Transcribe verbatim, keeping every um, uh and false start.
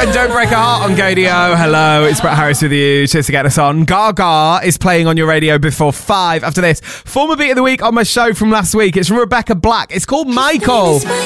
and Don't Break a Heart on Gadio. Hello, it's Brett Harris with you. Cheers to get us on. Gaga is playing on your radio before five. After this, former beat of the week on my show from last week. It's from Rebecca Black. It's called Michael.